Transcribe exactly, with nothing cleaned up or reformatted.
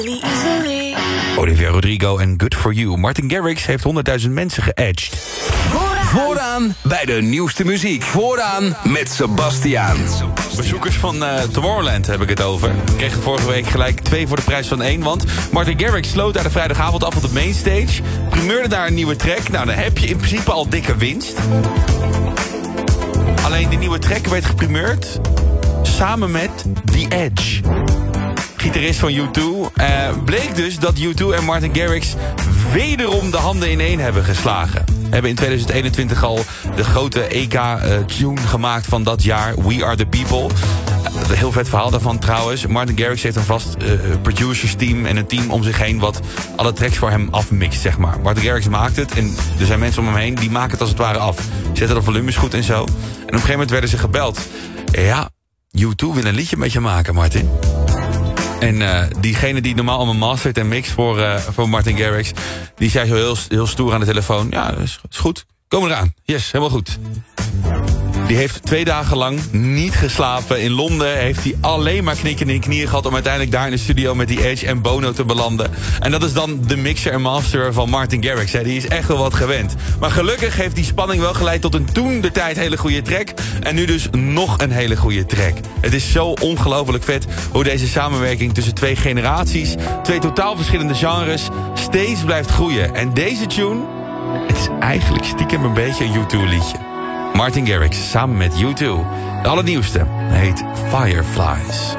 Olivia Rodrigo en Good For You. Martin Garrix heeft honderdduizend mensen geëdged. Vooraan bij de nieuwste muziek. Vooraan met Sebastiaan. Bezoekers van uh, Tomorrowland heb ik het over. Kregen vorige week gelijk twee voor de prijs van één. Want Martin Garrix sloot daar de vrijdagavond af op de mainstage. Primeurde daar een nieuwe track. Nou, dan heb je in principe al dikke winst. Alleen die nieuwe track werd geprimeerd samen met The Edge. Gitarist van U twee. Uh, bleek dus dat U twee en Martin Garrix wederom de handen ineen hebben geslagen. Hebben in tweeduizend eenentwintig al de grote E K-tune uh, gemaakt van dat jaar, We Are The People. Uh, een heel vet verhaal daarvan trouwens. Martin Garrix heeft een vast uh, producersteam en een team om zich heen wat alle tracks voor hem afmixt, zeg maar. Martin Garrix maakt het en er zijn mensen om hem heen die maken het als het ware af. Zetten de volumes goed en zo. En op een gegeven moment werden ze gebeld. Ja, U twee wil een liedje met je maken, Martin. En uh, diegene die normaal allemaal mastert en mixt voor, uh, voor Martin Garrix, die zei zo heel, heel stoer aan de telefoon. Ja, is, is goed. Kom eraan. Yes, helemaal goed. Die heeft twee dagen lang niet geslapen. In Londen heeft hij alleen maar knikken in de knieën gehad om uiteindelijk daar in de studio met die Edge en Bono te belanden. En dat is dan de mixer en master van Martin Garrix. Hè. Die is echt wel wat gewend. Maar gelukkig heeft die spanning wel geleid tot een toen de tijd hele goede track. En nu dus nog een hele goede track. Het is zo ongelooflijk vet hoe deze samenwerking tussen twee generaties, twee totaal verschillende genres, steeds blijft groeien. En deze tune, het is eigenlijk stiekem een beetje een U twee liedje. Martin Garrix samen met U twee. De allernieuwste heet Fireflies.